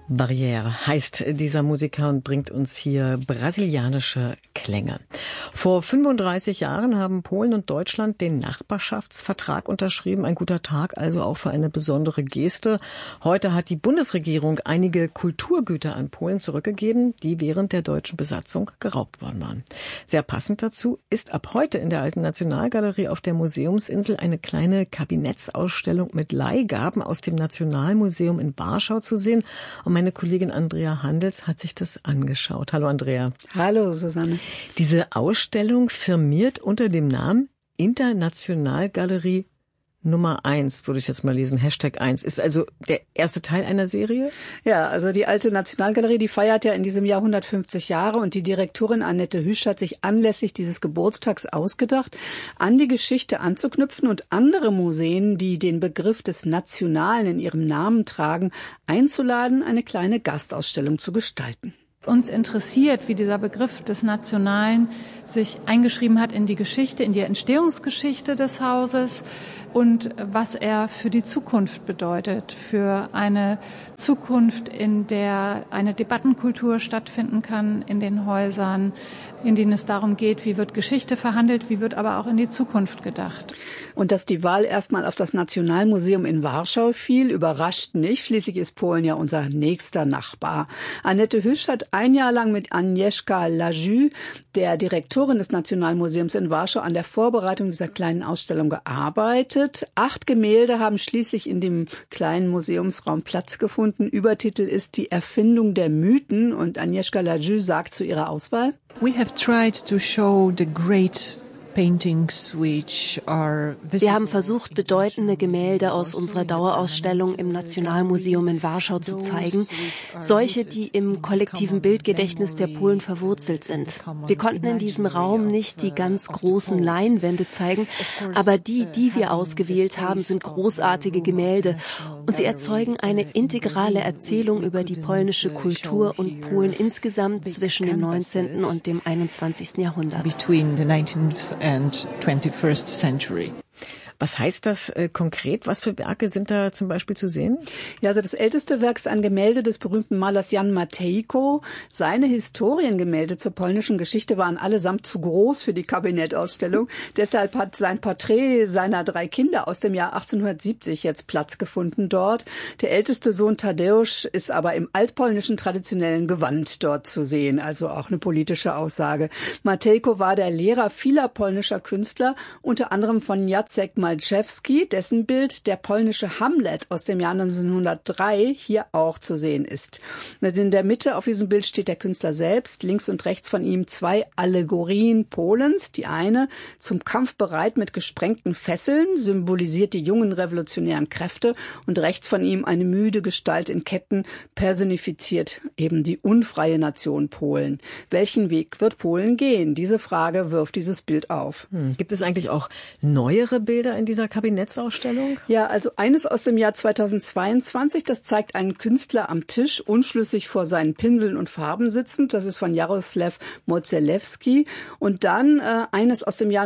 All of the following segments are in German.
Barrière heißt dieser Musiker und bringt uns hier brasilianische Klänge. Vor 35 Jahren haben Polen und Deutschland den Nachbarschaftsvertrag unterschrieben. Ein guter Tag also auch für eine besondere Geste. Heute hat die Bundesregierung einige Kulturgüter an Polen zurückgegeben, die während der deutschen Besatzung geraubt worden waren. Sehr passend dazu ist ab heute in der Alten Nationalgalerie auf der Museumsinsel eine kleine Kabinettsausstellung mit Leihgaben aus dem Nationalmuseum in Warschau zu sehen. Und meine Kollegin Andrea Handels hat sich das angeschaut. Hallo Andrea. Hallo Susanne. Diese Ausstellung firmiert unter dem Namen Internationalgalerie Nummer 1, würde ich jetzt mal lesen, #1. Ist also der erste Teil einer Serie? Ja, also die Alte Nationalgalerie, die feiert ja in diesem Jahr 150 Jahre und die Direktorin Annette Hüsch hat sich anlässlich dieses Geburtstags ausgedacht, an die Geschichte anzuknüpfen und andere Museen, die den Begriff des Nationalen in ihrem Namen tragen, einzuladen, eine kleine Gastausstellung zu gestalten. Uns interessiert, wie dieser Begriff des Nationalen sich eingeschrieben hat in die Geschichte, in die Entstehungsgeschichte des Hauses und was er für die Zukunft bedeutet, für eine Zukunft, in der eine Debattenkultur stattfinden kann in den Häusern, in denen es darum geht, wie wird Geschichte verhandelt, wie wird aber auch in die Zukunft gedacht. Und dass die Wahl erstmal auf das Nationalmuseum in Warschau fiel, überrascht nicht. Schließlich ist Polen ja unser nächster Nachbar. Annette Hüsch hat ein Jahr lang mit Agnieszka Lajü, der Direktorin des Nationalmuseums in Warschau, an der Vorbereitung dieser kleinen Ausstellung gearbeitet. 8 Gemälde haben schließlich in dem kleinen Museumsraum Platz gefunden. Übertitel ist Die Erfindung der Mythen und Agnieszka Lajü sagt zu ihrer Auswahl: We have tried to show the great Wir haben versucht, bedeutende Gemälde aus unserer Dauerausstellung im Nationalmuseum in Warschau zu zeigen, solche, die im kollektiven Bildgedächtnis der Polen verwurzelt sind. Wir konnten in diesem Raum nicht die ganz großen Leinwände zeigen, aber die wir ausgewählt haben, sind großartige Gemälde und sie erzeugen eine integrale Erzählung über die polnische Kultur und Polen insgesamt zwischen dem 19. und dem 21. Jahrhundert. And 21st century. Was heißt das konkret? Was für Werke sind da zum Beispiel zu sehen? Ja, also das älteste Werk ist ein Gemälde des berühmten Malers Jan Matejko. Seine Historiengemälde zur polnischen Geschichte waren allesamt zu groß für die Kabinettausstellung. Deshalb hat sein Porträt seiner 3 Kinder aus dem Jahr 1870 jetzt Platz gefunden dort. Der älteste Sohn Tadeusz ist aber im altpolnischen traditionellen Gewand dort zu sehen, also auch eine politische Aussage. Matejko war der Lehrer vieler polnischer Künstler, unter anderem von Jacek Malczewski, dessen Bild der polnische Hamlet aus dem Jahr 1903 hier auch zu sehen ist. In der Mitte auf diesem Bild steht der Künstler selbst, links und rechts von ihm 2 Allegorien Polens. Die eine zum Kampf bereit mit gesprengten Fesseln, symbolisiert die jungen revolutionären Kräfte, und rechts von ihm eine müde Gestalt in Ketten, personifiziert eben die unfreie Nation Polen. Welchen Weg wird Polen gehen? Diese Frage wirft dieses Bild auf. Gibt es eigentlich auch neuere Bilder in dieser Kabinettsausstellung? Ja, also eines aus dem Jahr 2022, das zeigt einen Künstler am Tisch, unschlüssig vor seinen Pinseln und Farben sitzend. Das ist von Jaroslaw Mozelewski. Und dann eines aus dem Jahr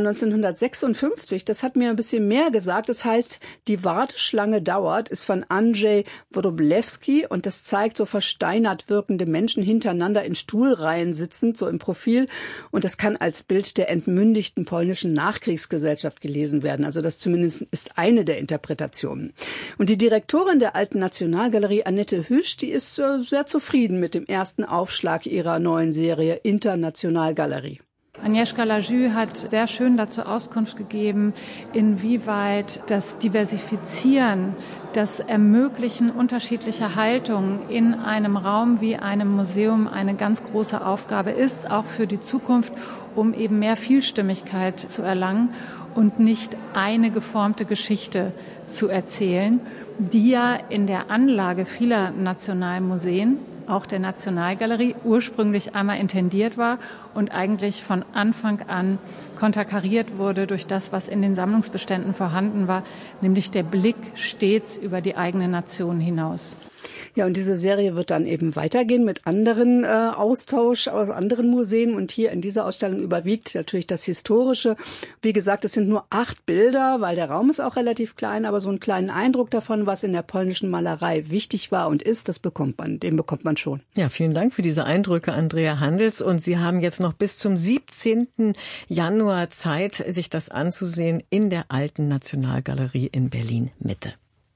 1956, das hat mir ein bisschen mehr gesagt. Das heißt, Die Warteschlange dauert, ist von Andrzej Wróblewski und das zeigt so versteinert wirkende Menschen hintereinander in Stuhlreihen sitzend, so im Profil. Und das kann als Bild der entmündigten polnischen Nachkriegsgesellschaft gelesen werden. Also das zumindest ist eine der Interpretationen. Und die Direktorin der Alten Nationalgalerie, Annette Hüsch, die ist sehr zufrieden mit dem ersten Aufschlag ihrer neuen Serie Internationalgalerie. Agnieszka Lajü hat sehr schön dazu Auskunft gegeben, inwieweit das Diversifizieren, das Ermöglichen unterschiedlicher Haltungen in einem Raum wie einem Museum eine ganz große Aufgabe ist, auch für die Zukunft, um eben mehr Vielstimmigkeit zu erlangen und nicht eine geformte Geschichte zu erzählen, die ja in der Anlage vieler Nationalmuseen, auch der Nationalgalerie, ursprünglich einmal intendiert war und eigentlich von Anfang an konterkariert wurde durch das, was in den Sammlungsbeständen vorhanden war, nämlich der Blick stets über die eigene Nation hinaus. Ja, und diese Serie wird dann eben weitergehen mit anderen Austausch aus anderen Museen. Und hier in dieser Ausstellung überwiegt natürlich das Historische. Wie gesagt, es sind nur 8 Bilder, weil der Raum ist auch relativ klein, aber so einen kleinen Eindruck davon, was in der polnischen Malerei wichtig war und ist, den bekommt man schon. Ja, vielen Dank für diese Eindrücke, Andrea Handels. Und Sie haben jetzt noch bis zum 17. Januar Zeit, sich das anzusehen in der Alten Nationalgalerie in Berlin-Mitte.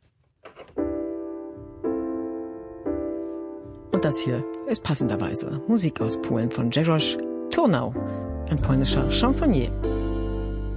Und das hier ist passenderweise Musik aus Polen von Grzegorz Turnau, ein polnischer Chansonnier.